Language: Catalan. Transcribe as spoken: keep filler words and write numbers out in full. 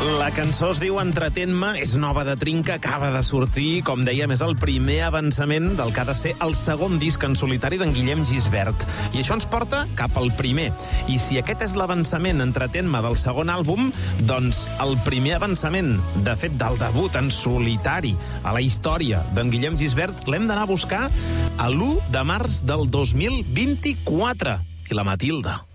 La cançó es diu Entretén-me, és nova de trinca, acaba de sortir, com dèiem, és el primer avançament del que ha de ser el segon disc en solitari d'en Guillem Gisbert. I això ens porta cap al primer. I si aquest és l'avançament Entretén-me del segon àlbum, doncs el primer avançament, de fet, del debut en solitari a la història d'en Guillem Gisbert, l'hem d'anar a buscar a l'u de març del dos mil vint-i-quatre. I la Matilda.